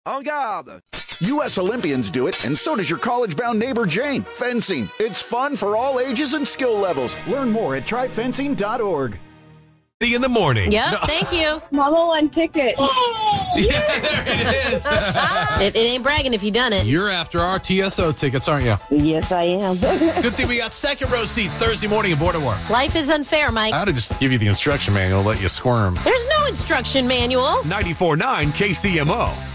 En garde! U.S. Olympians do it, and so does your college-bound neighbor Jane. Fencing. It's fun for all ages and skill levels. Learn more at tryfencing.org. In the morning. Yep, thank you. Mama won ticket. Yeah, there it is. It ain't bragging if you done it. You're after our TSO tickets, aren't you? Yes, I am. Good thing we got second row seats Thursday morning aboard at work. Life is unfair, Mike. I ought to just give you the instruction manual, let you squirm. There's no instruction manual. 94.9 KCMO.